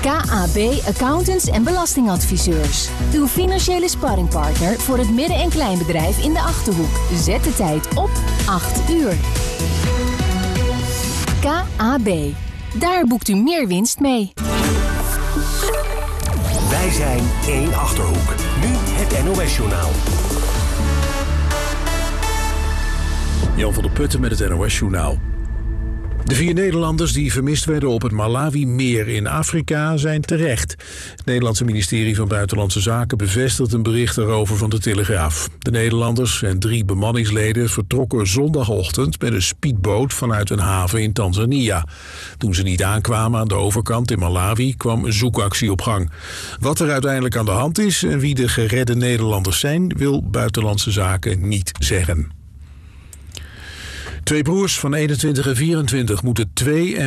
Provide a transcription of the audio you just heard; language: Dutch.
KAB Accountants en Belastingadviseurs. Uw financiële sparringpartner voor het midden- en kleinbedrijf in de Achterhoek. Zet de tijd op 8 uur. KAB. Daar boekt u meer winst mee. Wij zijn 1 Achterhoek. Nu het NOS-journaal. Jan van der Putten met het NOS-journaal. De 4 Nederlanders die vermist werden op het Malawi-meer in Afrika zijn terecht. Het Nederlandse ministerie van Buitenlandse Zaken bevestigt een bericht daarover van de Telegraaf. De Nederlanders en 3 bemanningsleden vertrokken zondagochtend met een speedboot vanuit een haven in Tanzania. Toen ze niet aankwamen aan de overkant in Malawi kwam een zoekactie op gang. Wat er uiteindelijk aan de hand is en wie de geredde Nederlanders zijn, wil Buitenlandse Zaken niet zeggen. 2 broers van 21 en 24 moeten 2 en